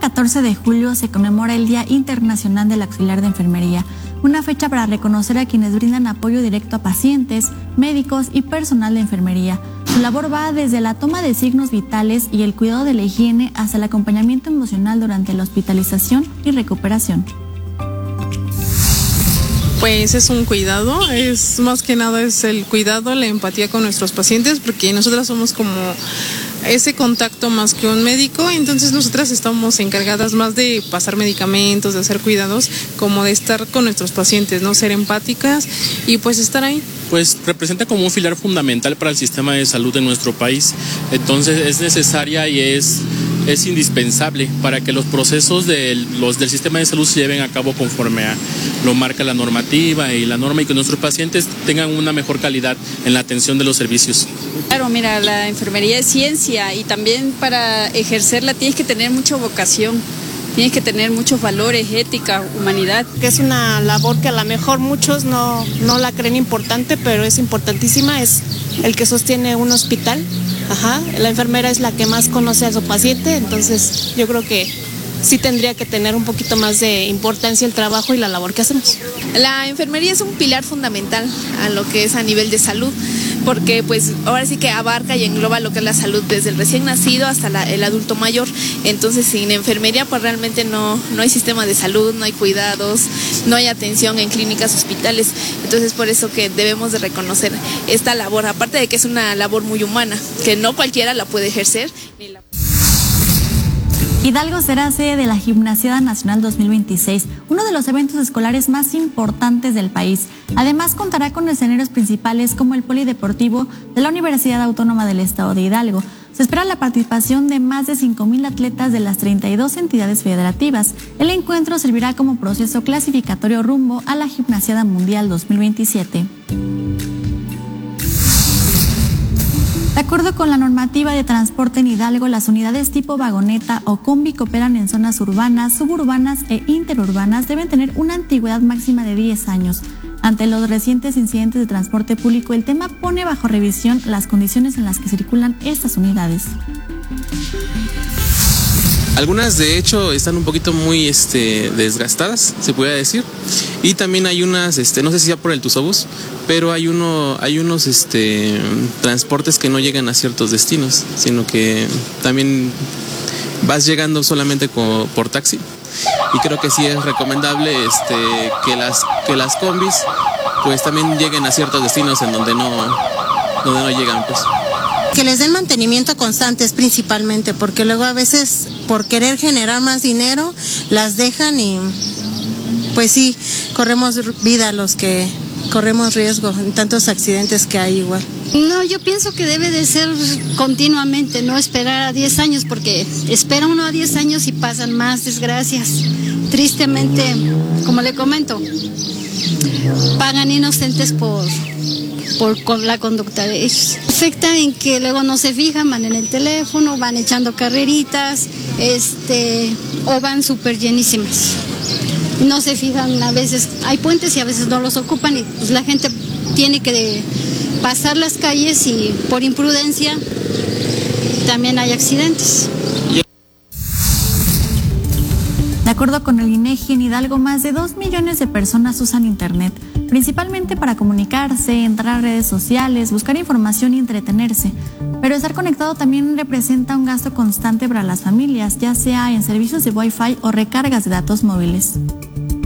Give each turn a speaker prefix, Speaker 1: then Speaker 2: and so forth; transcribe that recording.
Speaker 1: 14 de julio se conmemora el Día Internacional del Auxiliar de Enfermería, una fecha para reconocer a quienes brindan apoyo directo a pacientes, médicos y personal de enfermería. Su labor va desde la toma de signos vitales y el cuidado de la higiene hasta el acompañamiento emocional durante la hospitalización y recuperación.
Speaker 2: Pues es un cuidado, es más que nada es el cuidado, la empatía con nuestros pacientes, porque nosotras somos como ese contacto más que un médico, entonces nosotras estamos encargadas más de pasar medicamentos, de hacer cuidados, como de estar con nuestros pacientes, ¿no? Ser empáticas y pues estar ahí.
Speaker 3: Pues representa como un pilar fundamental para el sistema de salud de nuestro país, entonces es necesaria y es indispensable para que los procesos del sistema de salud se lleven a cabo conforme a lo marca la normativa y la norma, y que nuestros pacientes tengan una mejor calidad en la atención de los servicios.
Speaker 4: Claro, mira, la enfermería es ciencia y también para ejercerla tienes que tener mucha vocación. Tienes que tener muchos valores, ética, humanidad.
Speaker 5: Que es una labor que a lo mejor muchos no la creen importante, pero es importantísima, es el que sostiene un hospital. La enfermera es la que más conoce a su paciente, entonces yo creo que sí tendría que tener un poquito más de importancia el trabajo y la labor que hacemos.
Speaker 6: La enfermería es un pilar fundamental a lo que es a nivel de salud, porque pues ahora sí que abarca y engloba lo que es la salud desde el recién nacido hasta el adulto mayor. Entonces sin enfermería pues realmente no hay sistema de salud, no hay cuidados, no hay atención en clínicas, hospitales. Entonces por eso que debemos de reconocer esta labor, aparte de que es una labor muy humana, que no cualquiera la puede ejercer.
Speaker 1: Hidalgo será sede de la Gimnasiada Nacional 2026, uno de los eventos escolares más importantes del país. Además, contará con escenarios principales como el Polideportivo de la Universidad Autónoma del Estado de Hidalgo. Se espera la participación de más de 5,000 atletas de las 32 entidades federativas. El encuentro servirá como proceso clasificatorio rumbo a la Gimnasiada Mundial 2027. De acuerdo con la normativa de transporte en Hidalgo, las unidades tipo vagoneta o combi que operan en zonas urbanas, suburbanas e interurbanas deben tener una antigüedad máxima de 10 años. Ante los recientes incidentes de transporte público, el tema pone bajo revisión las condiciones en las que circulan estas unidades.
Speaker 7: Algunas de hecho están un poquito muy desgastadas, se puede decir, y también hay unas, no sé si sea por el Tusobús, pero hay unos transportes que no llegan a ciertos destinos, sino que también vas llegando solamente por taxi, y creo que sí es recomendable que las combis pues también lleguen a ciertos destinos en donde no llegan pues.
Speaker 8: Que les den mantenimiento constantes principalmente, porque luego a veces por querer generar más dinero las dejan y pues sí, corremos vida los que corremos riesgo en tantos accidentes que hay igual.
Speaker 9: No, yo pienso que debe de ser continuamente, no esperar a 10 años, porque espera uno a 10 años y pasan más desgracias. Tristemente, como le comento, pagan inocentes por la conducta de ellos. Afecta en que luego no se fijan, van en el teléfono, van echando carreritas, o van súper llenísimas. No se fijan, a veces hay puentes y a veces no los ocupan y pues la gente tiene que pasar las calles y por imprudencia también hay accidentes.
Speaker 1: De acuerdo con el INEGI, en Hidalgo más de 2 millones de personas usan Internet, principalmente para comunicarse, entrar a redes sociales, buscar información y entretenerse. Pero estar conectado también representa un gasto constante para las familias, ya sea en servicios de Wi-Fi o recargas de datos móviles.